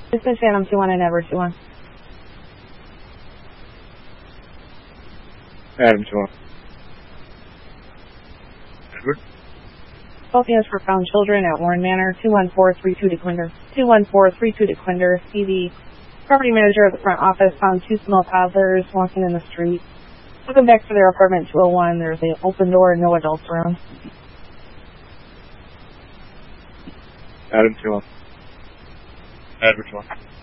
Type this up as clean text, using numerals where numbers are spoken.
This is Phantom 2-1 and Edward 2-1. Adam 2-1. Edward? Both units were found children at Warren Manor, 21432 DeQuinder. 21432 DeQuinder. The property manager of the front office found two small toddlers walking in the street. Took them back to their apartment 201. There's an open door, no adults around. Adam 2-1. Edward 2-1.